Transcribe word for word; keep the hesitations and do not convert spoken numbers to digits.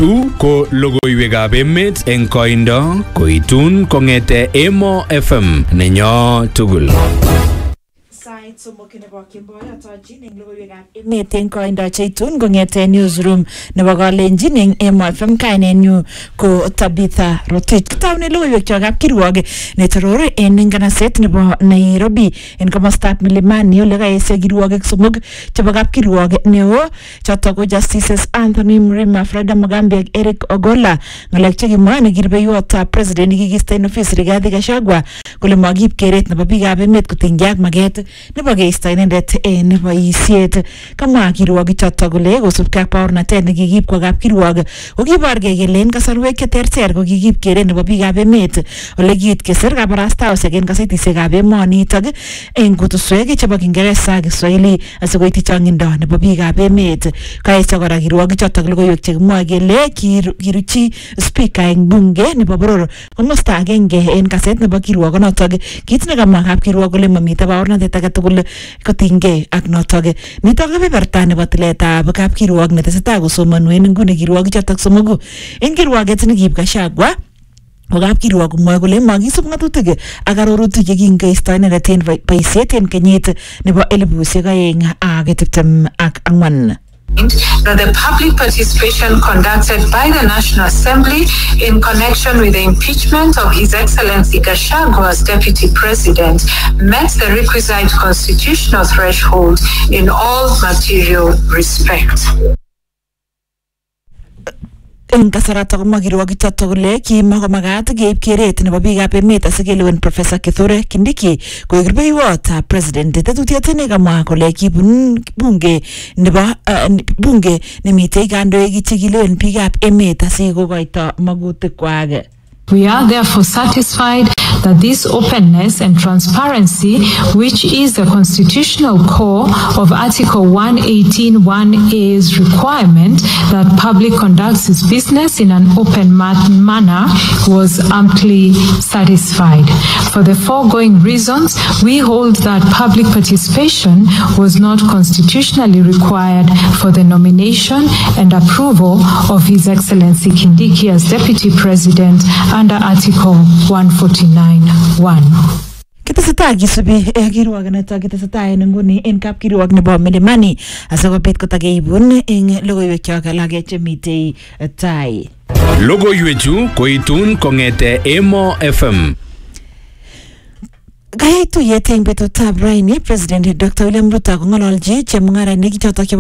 Chu ko logoiwekab emet eng koindo koitun kongete Emo F M nenyo tugul. Sait somok nebo kemboi atochin eng logoiwekab emet eng koindo cheitun kongete newsroom nebo Kalenjin eng Emo F M. Kainenyu ko Tabitha Rotich. Taune logoiwek chokab kirwok netoror en nganaset nebo Nairobi en komostab Milimani ole kaesyo kirwokik somok chebo kapkirwok neo chotok ko Justices Anthony Mrima, Freda Mugambi ak Eric Ogola. Ngalek chekimwa nekirubeiwotab president kikisto en ofis Rigathi Gachagua kole makiib keret nebo biikab emet kotinygei ak maget nebo keisto inendet en boisiet. Kamwa kirwokik chotok kole kosubkei ak baornatet nekikiib kwa kapkirwok kokiborgei kele en kasarwek cheterter ko kikiib keret nebo biikab emet ole kiit kesir kabarastaosiek en gazetisiekab emonitok en kutuswek chebo Kiingereza ak Kiswahili asikoityi chongindo nebo biikab emet. Kaesyo kora kirwokik chotok logoiwek chekimwoe kele kiruchi speaker eng bunge nebo boror komosta agenge en kaset nebo kirwokonotok, kit nekamwa kapkirwok kole mamite baornatet age tugul kotinygei ak notok. Nitok kebeberta nebo tiletab kapkirwok netesetai kosomonu en nguni kirwokik chotok somoku en kirwoket nekiib Gachagua. Kapkirwok komwoe kole makisub ng'atutik ak arorutik chekingeisto inendet en boisiet en kenyit nebo elipusiek oeng ak tiptem ak ang'wan. That the public participation conducted by the National Assembly in connection with the impeachment of His Excellency Gachagua as Deputy President met the requisite constitutional threshold in all material respect. En kasarato komwa kirwokik chotok kole kimakomakat keib keret nebo biikab emet asikelewen Professor Kithure Kindiki koek rubeiwotab president. Tetutiet nekamwa kole kibun bunge nebo bunge nemitei kandoik chekilewen biikab emet asikokoito magutikwak. We are therefore satisfied that this openness and transparency, which is the constitutional core of Article one eighteen one A's requirement that public conducts its business in an open manner, was amply satisfied. For the foregoing reasons, we hold that public participation was not constitutionally required for the nomination and approval of His Excellency Kindiki as Deputy President under Article one forty-nine one. Kitesetai kisubi kirwokenetok kitesetai en nguni en kapkirwok nebo Milimani asikobit kotakeibun eng logoiwekyok alak chemitei tai. Logoiwechu koitun kongete Emo F M. Kayai tuyet eng betutab raini President Doctor William Ruto kong'ololji chemung'arainik chotok